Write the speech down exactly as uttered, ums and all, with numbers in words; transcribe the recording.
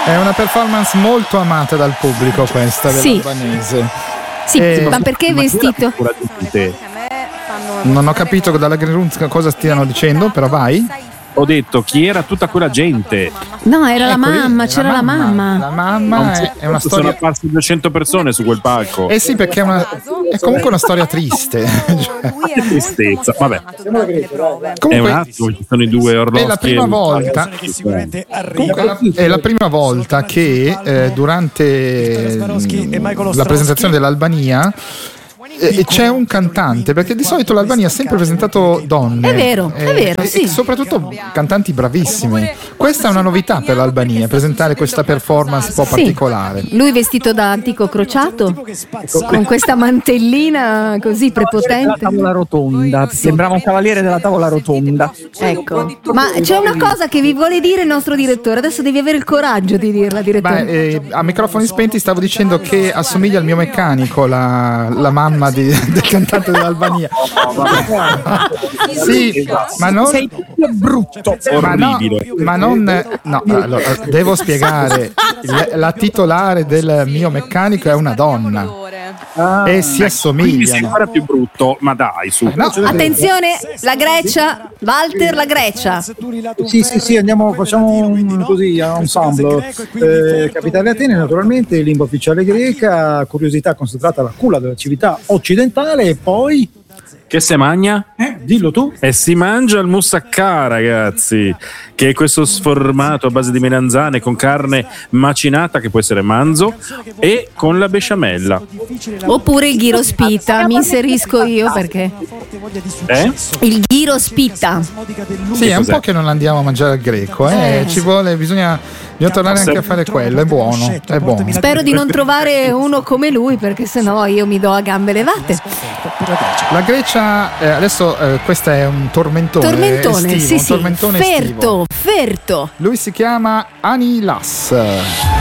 È una performance molto amata dal pubblico questa dell'albanese. Sì, Eh, ma perché è vestito? Non ho capito dalla Green Room cosa stiano dicendo, però vai. Ho detto chi era tutta quella gente. No, era la Ecco lì, mamma, c'era la mamma. La mamma è, è una storia. Sono apparse duecento persone su quel palco. Eh sì, perché è, una, è comunque una storia triste. Che tristezza. Vabbè. È un Comunque attimo, ci sono i due Orlowski. è la prima volta. Comunque è la, è la prima volta che eh, durante mh, la presentazione dell'Albania e c'è un cantante, perché di solito l'Albania ha sempre presentato donne. È vero, è vero, e, sì. e soprattutto cantanti bravissime. Questa è una novità per l'Albania, presentare questa performance un po' Sì. particolare. Lui vestito da antico crociato, con questa mantellina così La prepotente. tavola rotonda, sembrava un cavaliere della tavola rotonda. Ecco, ma c'è una cosa che vi vuole dire il nostro direttore, adesso devi avere il coraggio di dirla, direttore. Beh, eh, a microfoni spenti stavo dicendo che assomiglia al mio meccanico, la, la mamma di, del cantante dell'Albania. Sì, ma non Sei brutto. ma no, Orribile. ma non no, allora, devo spiegare. La, la titolare del mio meccanico è una donna e si Quindi sei assomigliano. ancora più brutto, ma dai, su. No, Attenzione, la Grecia, Walter, la Grecia. Sì, sì, sì, andiamo, facciamo un, così, a ensemble. Eh, Capitale Atene, naturalmente, lingua ufficiale greca, curiosità considerata la culla della civiltà occidentale, e poi, Che se magna? eh, dillo tu. E si mangia il moussaka, ragazzi, che è questo sformato a base di melanzane con carne macinata, che può essere manzo, e con la besciamella. Oppure il gyro spita, mi inserisco io perché Eh? il gyro spita. sì, è un cos'è? po' che non andiamo a mangiare al greco, eh. Ci vuole, bisogna, bisogna tornare anche a fare quello, è buono, è buono. Spero di non trovare uno come lui, perché sennò io mi do a gambe levate. La Grecia, eh, adesso eh, questo è un tormentone, Tormentone, estivo, sì, un sì. tormentone estivo. Ferto, ferto. Lui si chiama Anilas.